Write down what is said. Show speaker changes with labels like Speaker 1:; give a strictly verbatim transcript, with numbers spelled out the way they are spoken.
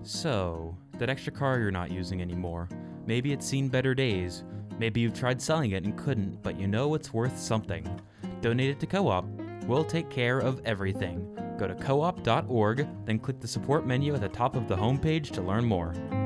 Speaker 1: So, that extra car you're not using anymore, maybe it's seen better days, maybe you've tried selling it and couldn't, but you know it's worth something. Donate it to Co-op. We'll take care of everything. Go to co op dot org, then click the support menu at the top of the homepage to learn more.